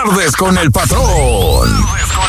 Tardes con el Patrón.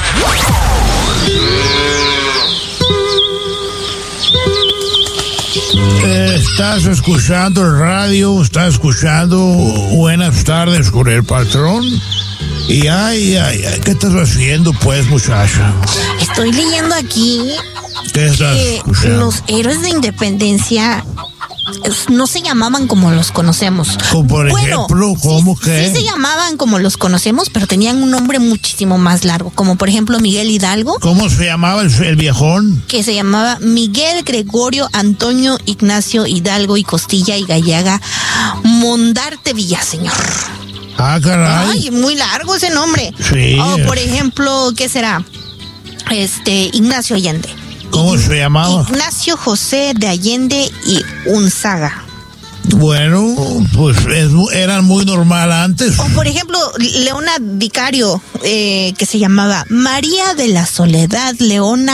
Estás escuchando el radio, estás escuchando Buenas Tardes con el Patrón. Y ay, ¿qué estás haciendo pues, muchacha? Estoy leyendo aquí ¿Qué estás escuchando? Los héroes de independencia no se llamaban como los conocemos. Como por ejemplo, ¿cómo que? Sí se llamaban como los conocemos, pero tenían un nombre muchísimo más largo, como por ejemplo Miguel Hidalgo. ¿Cómo se llamaba el viejón? Que se llamaba Miguel Gregorio Antonio Ignacio Hidalgo y Costilla y Gallaga Mondarte Villaseñor. Ah, caray. Ay, muy largo ese nombre. Sí. O por ejemplo, ¿qué será? Ignacio Allende. ¿Cómo se llamaba? Ignacio José de Allende y Unzaga. Bueno, pues eran muy normal antes. O por ejemplo, Leona Vicario, que se llamaba María de la Soledad Leona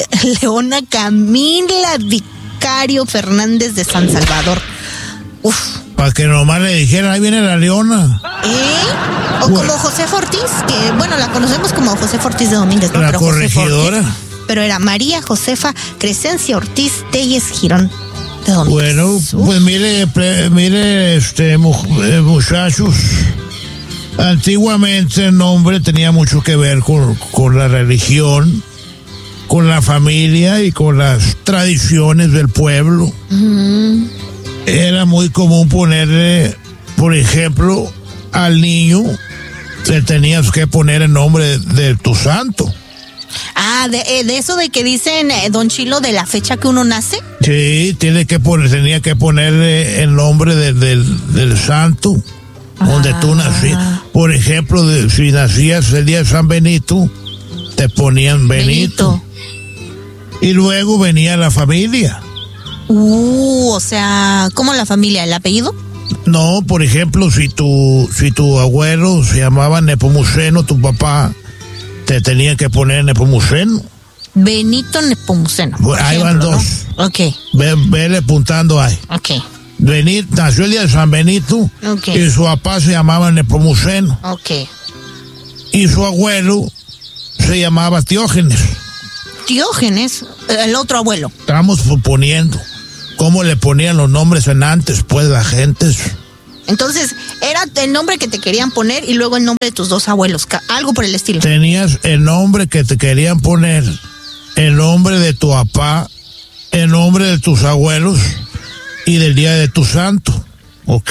Camila Vicario Fernández de San Salvador. Uf. Para que nomás le dijeran, ahí viene la Leona. O como Josefa Ortiz, que bueno, la conocemos como Josefa Ortiz de Domínguez, ¿no? La Pero corregidora. pero era María Josefa Crescencia Ortiz Telles Girón de Domínguez. Bueno, pues mire, muchachos, antiguamente el nombre tenía mucho que ver con la religión, con la familia y con las tradiciones del pueblo. Uh-huh. Era muy común ponerle, por ejemplo, al niño, le tenías que poner el nombre de tu santo. Ah, de eso de que dicen, don Chilo, de la fecha que uno nace. Sí, tenía que ponerle el nombre del santo donde tú nacías. Por ejemplo, si nacías el día de San Benito, te ponían Benito. Y luego venía la familia. O sea, ¿cómo la familia? ¿El apellido? No, por ejemplo, si tu abuelo se llamaba Nepomuceno, tu papá te tenía que poner Nepomuceno. Benito Nepomuceno. Ahí van dos. ¿No? Ok. Vele apuntando ahí. Ok. Benito, nació el día de San Benito. Okay. Y su papá se llamaba Nepomuceno. Ok. Y su abuelo se llamaba Teógenes. Teógenes, el otro abuelo. Estamos suponiendo cómo le ponían los nombres en antes, pues, la gente. Entonces, era el nombre que te querían poner y luego el nombre de tus dos abuelos, algo por el estilo. Tenías el nombre que te querían poner, el nombre de tu papá, el nombre de tus abuelos y del día de tu santo, ¿ok?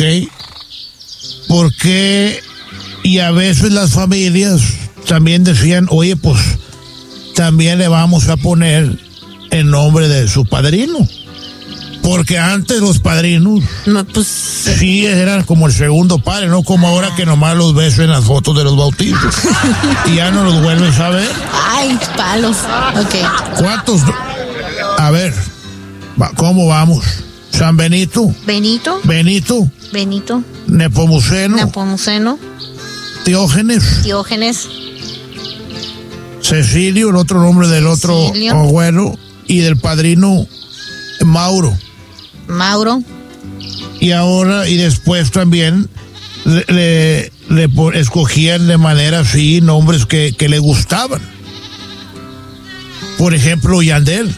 Porque, y a veces las familias también decían, oye, pues, también le vamos a poner el nombre de su padrino. Porque antes los padrinos No, pues, sí eran como el segundo padre, no como ahora que nomás los ves en las fotos de los bautizos. Y ya no los vuelves a ver. ay, palos. Ok. ¿Cuántos? A ver, ¿cómo vamos? San Benito. Benito. Nepomuceno. Teógenes. Cecilio, el otro nombre del otro abuelo. Y del padrino Mauro. Y ahora, y después también le escogían de manera así nombres que le gustaban. Por ejemplo, Yandel.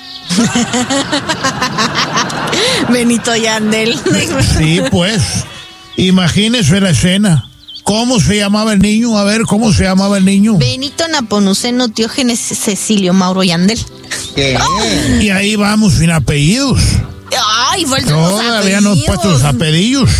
Benito Yandel. Sí, pues, imagínese la escena. ¿Cómo se llamaba el niño? A ver, ¿cómo se llamaba el niño? Benito Nepomuceno Teógenes Cecilio Mauro Yandel. ¿Qué? Y ahí vamos sin apellidos. Ay, faltan los apellidos. Todavía no he puesto los apellidos.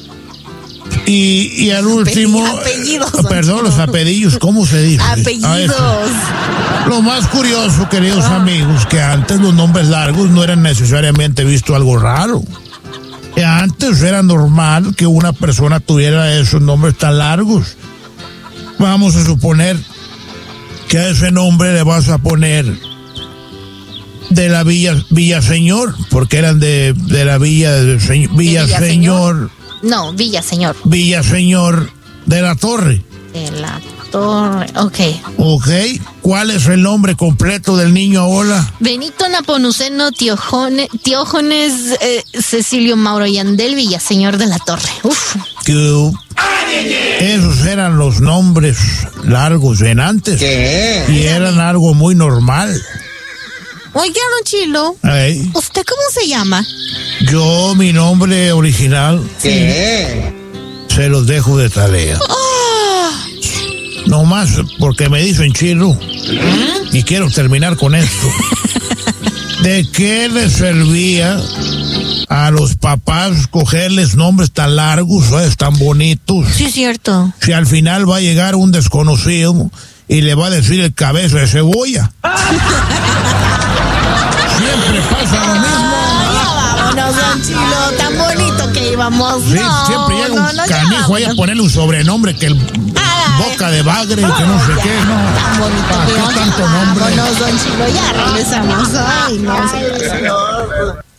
Y al último... Apellidos. Perdón, los apellidos, ¿cómo se dice? Apellidos. Lo más curioso, queridos amigos, que antes los nombres largos no eran necesariamente visto algo raro. Que antes era normal que una persona tuviera esos nombres tan largos. Vamos a suponer que a ese nombre le vas a poner de la Villaseñor, porque eran de la Villaseñor. No, Villaseñor. Villaseñor de la Torre. De la Torre, ok. Ok, ¿cuál es el nombre completo del niño ahora? Benito Nepomuceno Teógenes Cecilio Mauro Yandel Villaseñor de la Torre. Uf. Esos eran los nombres largos en antes. ¿Qué? Y eran algo muy normal. Oiga, don Chilo, Ey, ¿usted cómo se llama? yo, mi nombre original, ¿Qué? se los dejo de tarea. No más porque me dicen Chilo. Y quiero terminar con esto. ¿De qué les servía a los papás cogerles nombres tan largos, tan bonitos? Sí, es cierto. Si al final va a llegar un desconocido y le va a decir el cabeza de cebolla. Siempre pasa lo mismo. Vámonos, don Chilo, tan bonito que íbamos. Sí, siempre llega un canijo ahí a ponerle un sobrenombre que el boca de bagre, que no sé qué, no. Tan bonito ¿Para que qué íbamos. tanto nombre? Vámonos, don Chilo, ya regresamos. Ay, no.